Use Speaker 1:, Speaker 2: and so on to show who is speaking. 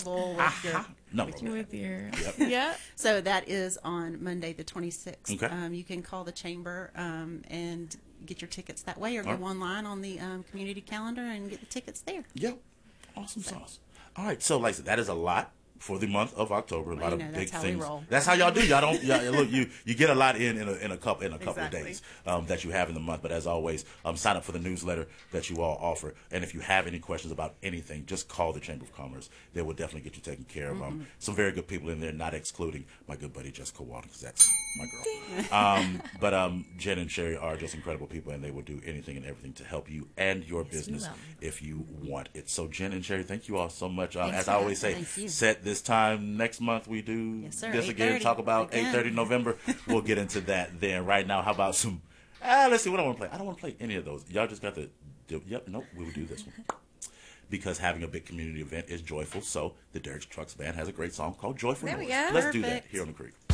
Speaker 1: memorable with your
Speaker 2: Memorable.
Speaker 3: With your
Speaker 2: Yep.
Speaker 3: yeah.
Speaker 1: So that is on Monday the 26th.
Speaker 2: Okay.
Speaker 1: You can call the chamber and get your tickets that way, or go
Speaker 2: All right.
Speaker 1: online on the community calendar and get the tickets there.
Speaker 2: Yep. Awesome sauce. All right. So, like I said, that is a lot for the month of October. A lot of big
Speaker 1: that's how we
Speaker 2: things.
Speaker 1: roll.
Speaker 2: That's how y'all do. Y'all don't. Look, you get a lot in a couple of
Speaker 1: Exactly.
Speaker 2: days that you have in the month. But as always, sign up for the newsletter that you all offer. And if you have any questions about anything, just call the Chamber of Commerce. They will definitely get you taken care of. Some very good people in there, not excluding my good buddy Jessica Walden, because that's my girl. But Jen and Sherry are just incredible people, and they will do anything and everything to help you and your business if you want it. So Jen and Sherry, thank you all so much. As I always say,
Speaker 1: Thank you.
Speaker 2: set this time next month. We do
Speaker 1: Yes, sir.
Speaker 2: this again.
Speaker 1: 8:30
Speaker 2: Talk about
Speaker 1: again.
Speaker 2: 8:30 November. We'll get into that then. Right now, how about some? Let's see what I want to play. I don't want to play any of those. Y'all just got the. Yep. Nope. We will do this one. Because having a big community event is joyful. So the Derek Trucks Band has a great song called "Joyful
Speaker 3: There we
Speaker 2: Noise."
Speaker 3: go.
Speaker 2: Let's do that
Speaker 1: Perfect.
Speaker 2: here on the Creek.